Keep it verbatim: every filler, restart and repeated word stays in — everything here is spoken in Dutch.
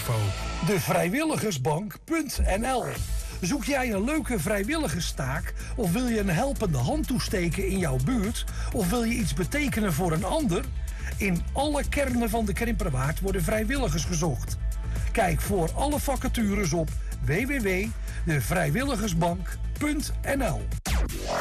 info. De vrijwilligersbank punt n l. Zoek jij een leuke vrijwilligerstaak of wil je een helpende hand toesteken in jouw buurt of wil je iets betekenen voor een ander? In alle kernen van de Krimperwaard worden vrijwilligers gezocht. Kijk voor alle vacatures op w w w punt de vrijwilligersbank punt n l.